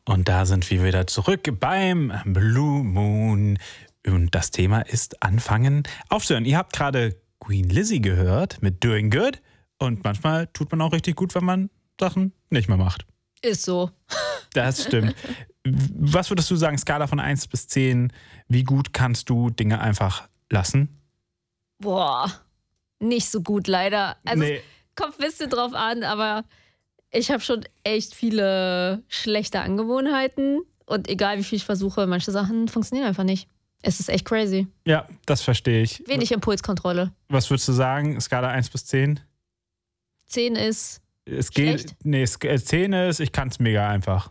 Und da sind wir wieder zurück beim Blue Moon. Und das Thema ist Anfangen aufzuhören. Ihr habt gerade Queen Lizzie gehört mit Doing Good. Und manchmal tut man auch richtig gut, wenn man Sachen nicht mehr macht. Ist so. Das stimmt. Was würdest du sagen, Skala von 1 bis 10, wie gut kannst du Dinge einfach lassen? Boah, nicht so gut leider. Also Nee. es kommt ein bisschen drauf an, aber ich habe schon echt viele schlechte Angewohnheiten. Und egal wie viel ich versuche, manche Sachen funktionieren einfach nicht. Es ist echt crazy. Ja, das verstehe ich. Wenig Impulskontrolle. Was würdest du sagen, Skala 1 bis 10? 10 ist Es geht, schlecht. nee, 10 ist, ich kann es mega einfach.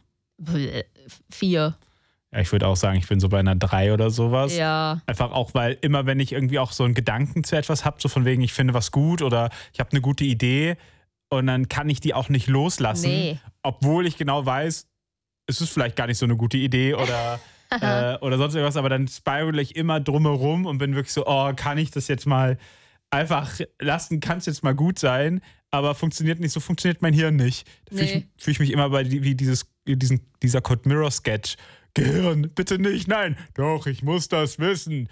4. Ja, ich würde auch sagen, ich bin so bei einer 3 oder sowas. Ja. Einfach auch, weil immer, wenn ich irgendwie auch so einen Gedanken zu etwas habe, so von wegen, ich finde was gut oder ich habe eine gute Idee und dann kann ich die auch nicht loslassen, Nee. obwohl ich genau weiß, es ist vielleicht gar nicht so eine gute Idee oder sonst irgendwas, aber dann spiral ich immer drumherum und bin wirklich so, oh, kann ich das jetzt mal einfach lassen, kann es jetzt mal gut sein, aber funktioniert nicht, so funktioniert mein Hirn nicht. Da fühl ich mich immer wie dieser Code Mirror Sketch. Gehirn, bitte nicht, nein, doch, ich muss das wissen.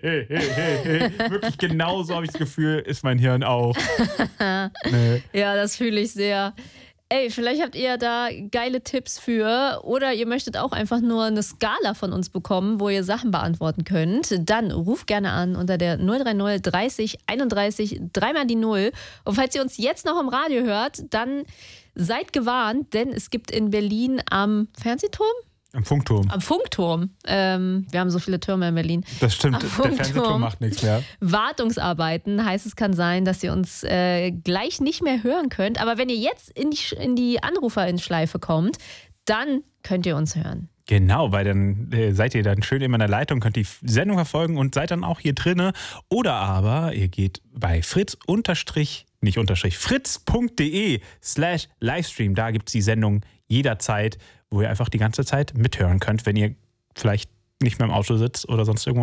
Wirklich genauso habe ich das Gefühl, ist mein Hirn auch. Nee. Ja, das fühle ich sehr. Ey, vielleicht habt ihr da geile Tipps für oder ihr möchtet auch einfach nur eine Skala von uns bekommen, wo ihr Sachen beantworten könnt. Dann ruft gerne an unter der 030 30 31 3 mal die 0. Und falls ihr uns jetzt noch im Radio hört, dann seid gewarnt, denn es gibt in Berlin am Fernsehturm? Am Funkturm. Am Funkturm. Wir haben so viele Türme in Berlin. Das stimmt, Am der Funkturm. Fernsehturm macht nichts mehr. Wartungsarbeiten, heißt es kann sein, dass ihr uns gleich nicht mehr hören könnt. Aber wenn ihr jetzt in die Anrufer in Schleife kommt, dann könnt ihr uns hören. Genau, weil dann seid ihr dann schön immer in der Leitung, könnt die Sendung verfolgen und seid dann auch hier drinne. Oder aber ihr geht bei fritz.de/livestream. Da gibt es die Sendung jederzeit, wo ihr einfach die ganze Zeit mithören könnt, wenn ihr vielleicht nicht mehr im Auto sitzt oder sonst irgendwo